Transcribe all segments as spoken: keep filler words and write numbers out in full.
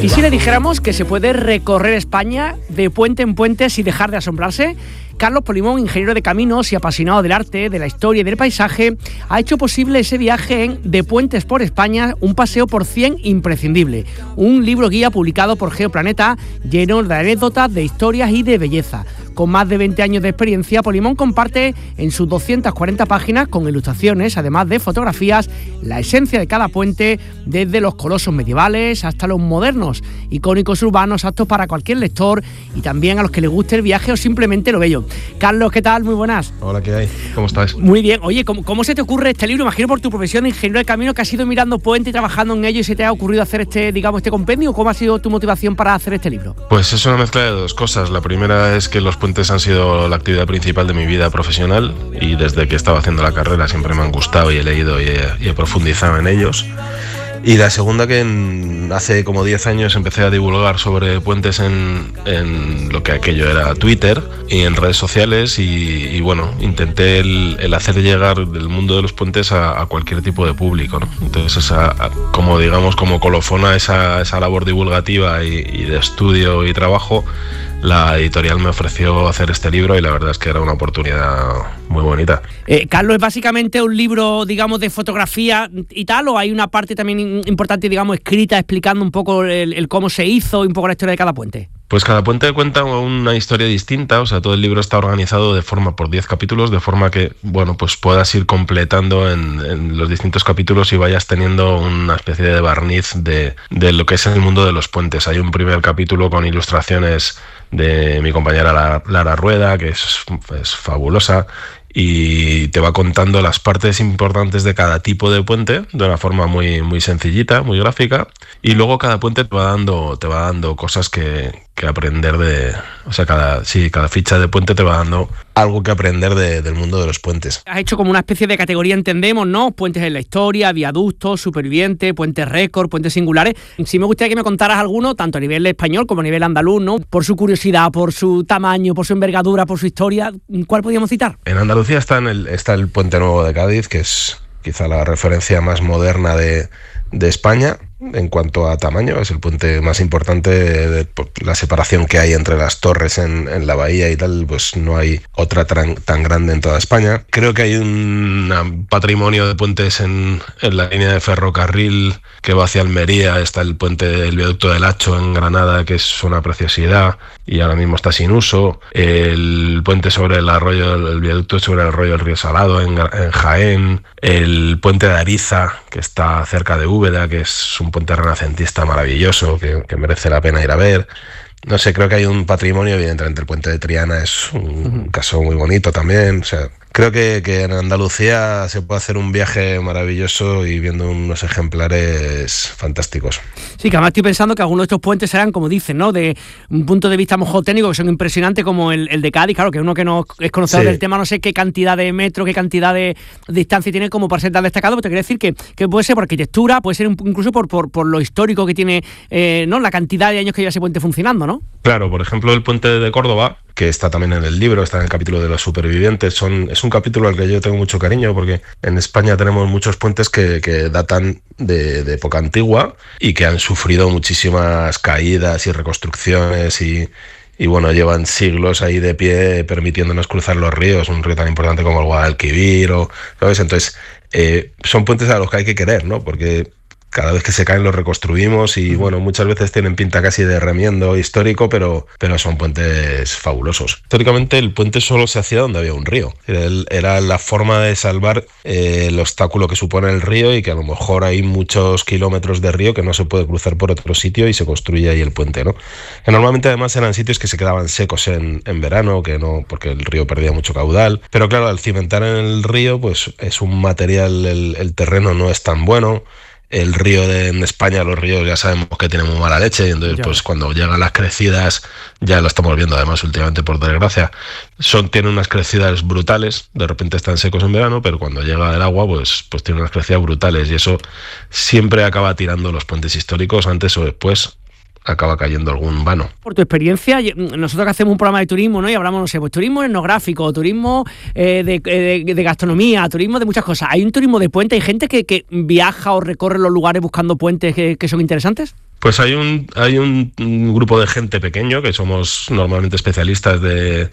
¿Y si le dijéramos que se puede recorrer España de puente en puente sin dejar de asombrarse? Carlos Polimón, ingeniero de caminos y apasionado del arte, de la historia y del paisaje, ha hecho posible ese viaje en De Puentes por España, un paseo por cien imprescindible. Un libro guía publicado por Geoplaneta lleno de anécdotas, de historias y de belleza. Con más de veinte años de experiencia, Polimón comparte en sus doscientas cuarenta páginas, con ilustraciones, además de fotografías, la esencia de cada puente, desde los colosos medievales hasta los modernos, icónicos urbanos aptos para cualquier lector y también a los que les guste el viaje o simplemente lo bello. Carlos, ¿qué tal? Muy buenas. Hola, ¿qué hay? ¿Cómo estás? Muy bien. Oye, ¿cómo, cómo se te ocurre este libro? Imagino por tu profesión de ingeniero de camino que has ido mirando puentes y trabajando en ello y se te ha ocurrido hacer este, digamos, este compendio. ¿Cómo ha sido tu motivación para hacer este libro? Pues es una mezcla de dos cosas. La primera es que los puentes han sido la actividad principal de mi vida profesional y desde que estaba haciendo la carrera siempre me han gustado y he leído y he, y he profundizado en ellos. Y la segunda, que en, hace como diez años empecé a divulgar sobre puentes en, en lo que aquello era Twitter y en redes sociales y, y bueno, intenté el, el hacer llegar el mundo de los puentes a, a cualquier tipo de público, ¿no? Entonces, esa, como digamos, como colofón a esa, esa labor divulgativa y, y de estudio y trabajo, la editorial me ofreció hacer este libro y la verdad es que era una oportunidad muy bonita. Eh, Carlos, ¿es básicamente un libro, digamos, de fotografía y tal, o hay una parte también importante, digamos, escrita explicando un poco el, el cómo se hizo y un poco la historia de cada puente? Pues cada puente cuenta una historia distinta, o sea, todo el libro está organizado de forma por diez capítulos, de forma que, bueno, pues puedas ir completando en, en los distintos capítulos y vayas teniendo una especie de barniz de, de lo que es el mundo de los puentes. Hay un primer capítulo con ilustraciones de mi compañera Lara Rueda, que es, es fabulosa, y te va contando las partes importantes de cada tipo de puente de una forma muy, muy sencillita, muy gráfica, y luego cada puente te va dando, te va dando cosas que, que aprender de... O sea, cada, sí, cada ficha de puente te va dando algo que aprender de, del mundo de los puentes. Has hecho como una especie de categoría, entendemos, ¿no? Puentes en la historia, viaductos, supervivientes, puentes récord, puentes singulares. Sí me gustaría que me contaras alguno, tanto a nivel español como a nivel andaluz, ¿no? Por su curiosidad, por su tamaño, por su envergadura, por su historia. ¿Cuál podríamos citar? En Andalucía está, en el, está el Puente Nuevo de Cádiz, que es quizá la referencia más moderna de, de España en cuanto a tamaño. Es el puente más importante, de, de, de la separación que hay entre las torres en, en la bahía y tal, pues no hay otra tan, tan grande en toda España. Creo que hay un, un patrimonio de puentes en, en la línea de ferrocarril que va hacia Almería. Está el puente del viaducto del Hacho en Granada, que es una preciosidad y ahora mismo está sin uso. El puente sobre el arroyo, el viaducto sobre el arroyo del Río Salado en, en Jaén. El puente de Ariza, que está cerca de Úbeda, que es un puente renacentista maravilloso que, que merece la pena ir a ver. No sé, creo que hay un patrimonio, evidentemente el puente de Triana es un uh-huh. caso muy bonito también. O sea, creo que, que en Andalucía se puede hacer un viaje maravilloso y viendo unos ejemplares fantásticos. Sí, que además estoy pensando que algunos de estos puentes serán, como dicen, ¿no? De un punto de vista a lo mejor técnico, que son impresionantes, como el, el de Cádiz, claro, que uno que no es conocedor sí. del tema, no sé qué cantidad de metros, qué cantidad de distancia tiene como para ser tan destacado, pero te quiero decir que, que puede ser por arquitectura, puede ser incluso por, por, por lo histórico que tiene, eh, ¿no? La cantidad de años que lleva ese puente funcionando, ¿no? Claro, por ejemplo, el puente de Córdoba, que está también en el libro, está en el capítulo de los supervivientes. Son, es un capítulo al que yo tengo mucho cariño porque en España tenemos muchos puentes que, que datan de, de época antigua y que han sufrido muchísimas caídas y reconstrucciones y, y bueno, llevan siglos ahí de pie permitiéndonos cruzar los ríos, un río tan importante como el Guadalquivir, o, ¿sabes? Entonces, eh, son puentes a los que hay que querer, ¿no? Porque cada vez que se caen los reconstruimos y bueno, muchas veces tienen pinta casi de remiendo histórico, pero, pero son puentes fabulosos. Históricamente el puente solo se hacía donde había un río. Era, era la forma de salvar eh, el obstáculo que supone el río y que a lo mejor hay muchos kilómetros de río que no se puede cruzar por otro sitio y se construye ahí el puente, ¿no? Que normalmente además eran sitios que se quedaban secos en, en verano, que no, porque el río perdía mucho caudal. Pero claro, al cimentar en el río, pues es un material, el, el terreno no es tan bueno. El río de en España, los ríos ya sabemos que tienen muy mala leche y entonces ya. Pues cuando llegan las crecidas, ya lo estamos viendo además últimamente por desgracia, son, tienen unas crecidas brutales, de repente están secos en verano, pero cuando llega el agua pues, pues tienen unas crecidas brutales y eso siempre acaba tirando los puentes históricos antes o después. Acaba cayendo algún vano. Por tu experiencia, nosotros que hacemos un programa de turismo, ¿no? Y hablamos, no sé, pues turismo etnográfico, turismo eh, de, de, de gastronomía, turismo de muchas cosas. ¿Hay un turismo de puente? ¿Hay gente que, que viaja o recorre los lugares buscando puentes que, que son interesantes? Pues hay un hay un, un grupo de gente pequeño que somos normalmente especialistas de,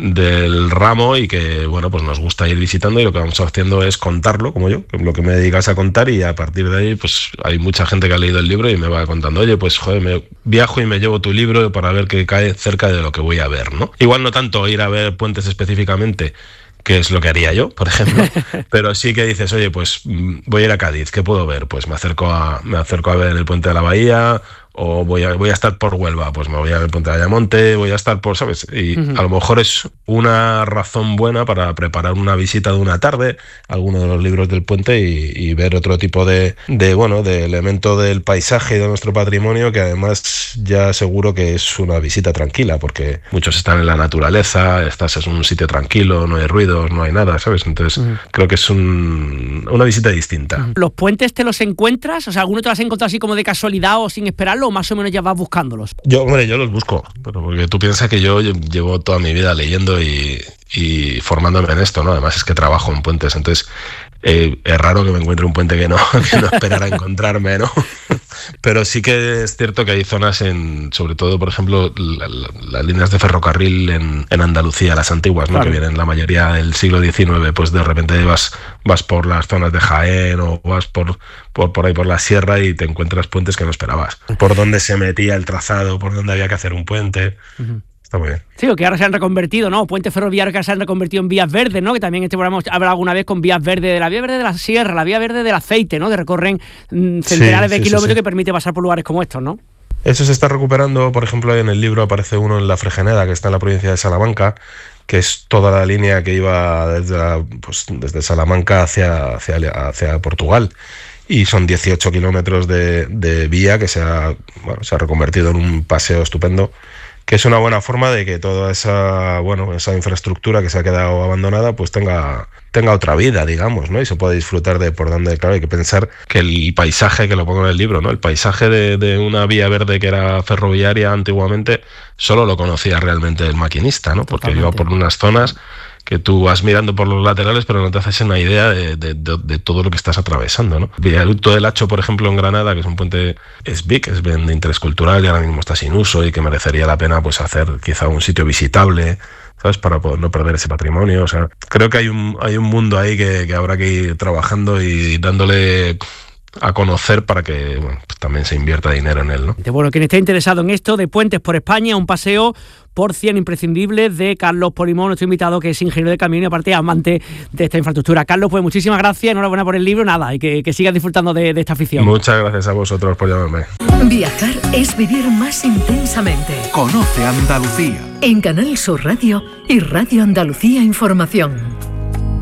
del ramo y que, bueno, pues nos gusta ir visitando, y lo que vamos haciendo es contarlo, como yo, lo que me dedicas a contar, y a partir de ahí pues hay mucha gente que ha leído el libro y me va contando, oye, pues joder, me viajo y me llevo tu libro para ver que cae cerca de lo que voy a ver, ¿no? Igual no tanto ir a ver puentes específicamente, que es lo que haría yo, por ejemplo, pero sí que dices, oye, pues voy a ir a Cádiz, ¿qué puedo ver? Pues me acerco a, me acerco a ver el puente de la Bahía, o voy a, voy a estar por Huelva, pues me voy a ver el puente de Ayamonte, voy a estar por, ¿sabes? Y uh-huh. a lo mejor es una razón buena para preparar una visita de una tarde a alguno de los libros del puente y, y ver otro tipo de, de, bueno, de elemento del paisaje y de nuestro patrimonio, que además ya seguro que es una visita tranquila, porque muchos están en la naturaleza, estás en un sitio tranquilo, no hay ruidos, no hay nada, ¿sabes? Entonces uh-huh. creo que es un, una visita distinta. Uh-huh. ¿Los puentes te los encuentras? O sea, ¿alguno te los has encontrado así como de casualidad o sin esperarlo, o más o menos ya vas buscándolos? Yo, hombre, yo los busco, pero porque tú piensas que yo llevo toda mi vida leyendo y, y formándome en esto, ¿no? Además es que trabajo en puentes, entonces eh, es raro que me encuentre un puente que no, que no esperara encontrarme, ¿no? Pero sí que es cierto que hay zonas, en, sobre todo, por ejemplo, la, la, las líneas de ferrocarril en, en Andalucía, las antiguas, ¿no? Claro. Que vienen la mayoría del siglo diecinueve, pues de repente vas, vas por las zonas de Jaén o vas por, por, por ahí por la sierra y te encuentras puentes que no esperabas. Por dónde se metía el trazado, por dónde había que hacer un puente. Uh-huh. Está muy bien. Sí, o que ahora se han reconvertido, ¿no? Puentes ferroviarios que ahora se han reconvertido en vías verdes, ¿no? Que también este programa habrá alguna vez con vías verdes, de la vía verde de la sierra, la vía verde del aceite, ¿no? Que recorren mmm, centenares sí, de sí, kilómetros sí, sí. que permite pasar por lugares como estos, ¿no? Eso se está recuperando, por ejemplo, en el libro aparece uno en La Fregeneda, que está en la provincia de Salamanca, que es toda la línea que iba desde, la, pues, desde Salamanca hacia, hacia, hacia Portugal. Y son dieciocho kilómetros de, de vía que se ha, bueno, se ha reconvertido en un paseo estupendo, que es una buena forma de que toda esa, bueno, esa infraestructura que se ha quedado abandonada pues tenga, tenga otra vida, digamos, ¿no? Y se puede disfrutar de por donde, claro, hay que pensar que el paisaje, que lo pongo en el libro, ¿no? El paisaje de, de una vía verde que era ferroviaria antiguamente solo lo conocía realmente el maquinista, ¿no? Porque Totalmente. Iba por unas zonas que tú vas mirando por los laterales pero no te haces una idea de, de, de, de todo lo que estás atravesando, ¿no? Viaducto del Hacho, por ejemplo, en Granada, que es un puente, es big, es bien de interés cultural y ahora mismo está sin uso y que merecería la pena pues hacer quizá un sitio visitable, ¿sabes? Para poder no perder ese patrimonio. O sea, creo que hay un, hay un mundo ahí que, que habrá que ir trabajando y dándole a conocer para que bueno, pues también se invierta dinero en él, ¿no? Bueno, quien esté interesado en esto de Puentes por España, un paseo por cien imprescindibles de Carlos Polimón, nuestro invitado, que es ingeniero de camino y aparte amante de esta infraestructura. Carlos, pues muchísimas gracias, enhorabuena por el libro, nada, y que, que sigas disfrutando de, de esta afición. Muchas gracias a vosotros por llamarme. Viajar es vivir más intensamente. Conoce Andalucía. En Canal Sur Radio y Radio Andalucía Información.